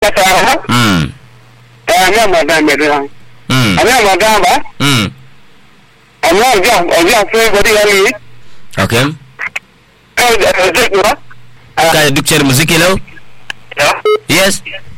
kata ana madan medan ana madan ba ana oja fún body ali okay kaya duk cer musiki law yes